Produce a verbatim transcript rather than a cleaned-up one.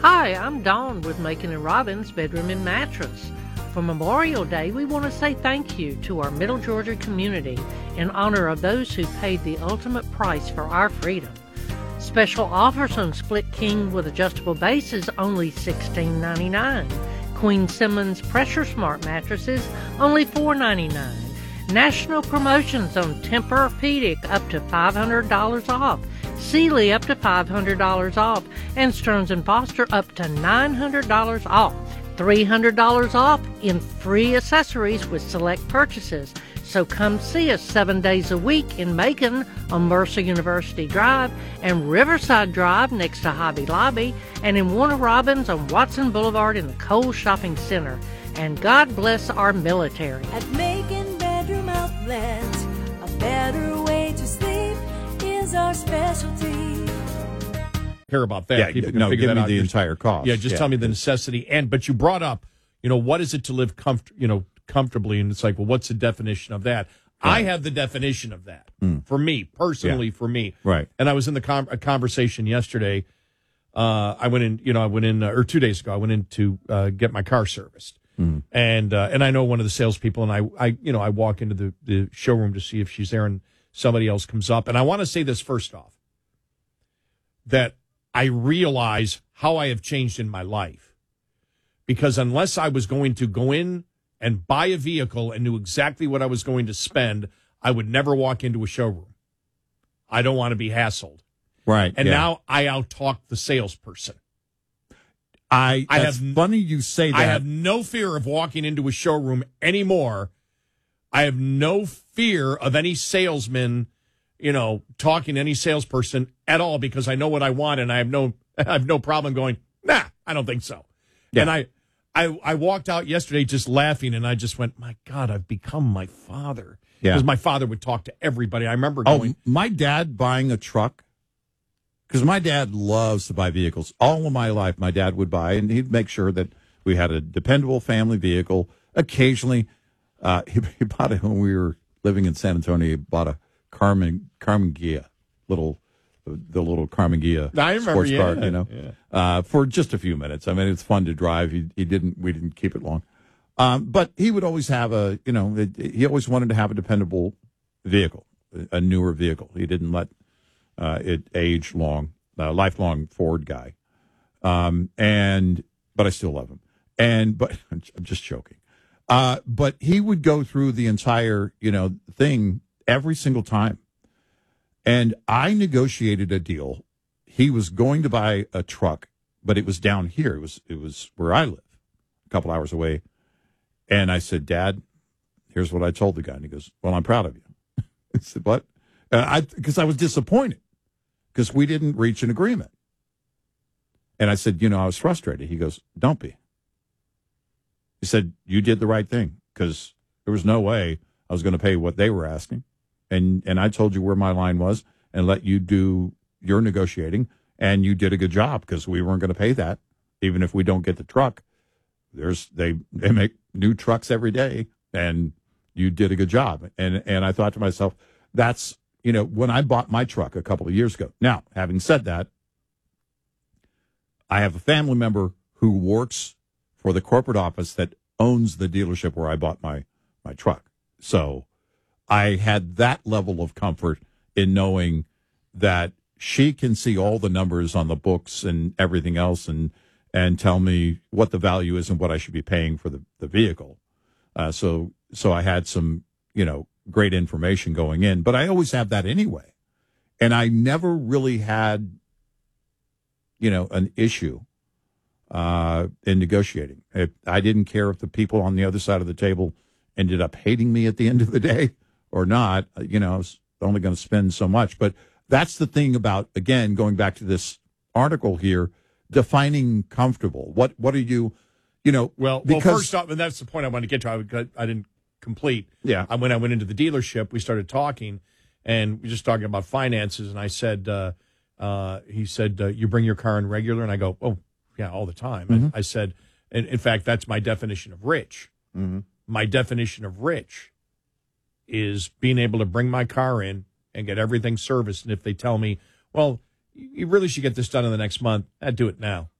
Hi, I'm Dawn with Macon and Robbins Bedroom and Mattress. For Memorial Day, we want to say thank you to our Middle Georgia community in honor of those who paid the ultimate price for our freedom. Special offers on Split King with adjustable bases only sixteen ninety-nine. Queen Simmons Pressure Smart mattresses only four ninety-nine. National promotions on Tempur-Pedic up to five hundred dollars off. Sealy up to five hundred dollars off, and Stearns and Foster up to nine hundred dollars off. three hundred dollars off in free accessories with select purchases. So come see us seven days a week in Macon on Mercer University Drive and Riverside Drive next to Hobby Lobby, and in Warner Robins on Watson Boulevard in the Kohl's Shopping Center. And God bless our military. At Macon Bedroom Outlet, a better way to sleep is our specialty. Care about that. Yeah, People can no, figure give that me out. the entire cost. Yeah, just Yeah. tell me the necessity. And but you brought up, you know, what is it to live comfort, you know, comfortably? And it's like, well, what's the definition of that? Right. I have the definition of that mm. for me personally. Yeah. For me, right. And I was in the com- a conversation yesterday. Uh, I went in, you know, I went in, uh, or two days ago, I went in to uh, get my car serviced. Mm. And uh, and I know one of the salespeople, and I, I you know, I walk into the, the showroom to see if she's there, and somebody else comes up. And I want to say this first off, that I realize how I have changed in my life. Because unless I was going to go in and buy a vehicle and knew exactly what I was going to spend, I would never walk into a showroom. I don't want to be hassled. Right. And yeah. now I outtalk the salesperson. I, I that's have funny you say that. I have no fear of walking into a showroom anymore. I have no fear of any salesman, you know, talking to any salesperson at all, because I know what I want, and I have no I have no problem going, nah, I don't think so. Yeah. And I, I I walked out yesterday just laughing, and I just went, my God, I've become my father. Yeah. Because my father would talk to everybody. I remember oh, going. My dad buying a truck, because my dad loves to buy vehicles. All of my life, my dad would buy, and he'd make sure that we had a dependable family vehicle. Occasionally, uh, he, he bought it when we were living in San Antonio. He bought a Carmen Carmen Ghia, little the little Carmen Ghia I remember, sports yeah, car, you know, yeah. uh, for just a few minutes. I mean, it's fun to drive. He he didn't we didn't keep it long, um, but he would always have a you know it, he always wanted to have a dependable vehicle, a newer vehicle. He didn't let uh, it age long. A lifelong Ford guy, um, and but I still love him. And but I'm just joking. Uh, but he would go through the entire you know thing every single time. And I negotiated a deal. He was going to buy a truck, but it was down here. It was it was where I live, a couple hours away. And I said, Dad, here's what I told the guy. And he goes, well, I'm proud of you. I said, what? Uh, I because I was disappointed, because we didn't reach an agreement. And I said, you know, I was frustrated. He goes, don't be. He said, you did the right thing, because there was no way I was going to pay what they were asking. And and I told you where my line was and let you do your negotiating. And you did a good job, because we weren't going to pay that. Even if we don't get the truck, there's they, they make new trucks every day. And you did a good job. And And I thought to myself, that's, you know, when I bought my truck a couple of years ago. Now, having said that, I have a family member who works for the corporate office that owns the dealership where I bought my, my truck. So I had that level of comfort in knowing that she can see all the numbers on the books and everything else and, and tell me what the value is and what I should be paying for the, the vehicle. Uh, so, so I had some, you know, great information going in, but I always have that anyway. And I never really had, you know, an issue uh, in negotiating. If, I didn't care if the people on the other side of the table ended up hating me at the end of the day or not. You know, I was only going to spend so much. But that's the thing about, again, going back to this article here, defining comfortable. What what are you, you know, well, because, well, first off, and that's the point I wanted to get to. I, I didn't complete. Yeah. I, when I went into the dealership, we started talking, and we were just talking about finances, and I said, uh, uh, he said, uh, you bring your car in regular? And I go, oh, yeah, all the time. Mm-hmm. And I said, and in fact, that's my definition of rich. Mm-hmm. My definition of rich is being able to bring my car in and get everything serviced. And if they tell me, well, you really should get this done in the next month, I'd do it now.